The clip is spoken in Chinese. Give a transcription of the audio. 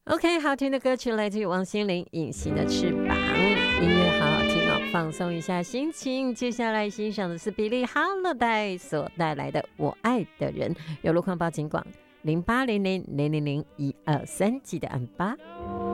OK， 好听的歌曲来自于王心凌《隐形的翅膀》，音乐好好听哦，放松一下心情。接下来欣赏的是比利·哈勒戴所带来的《我爱的人》，有路况报警广0800000123，记得按8。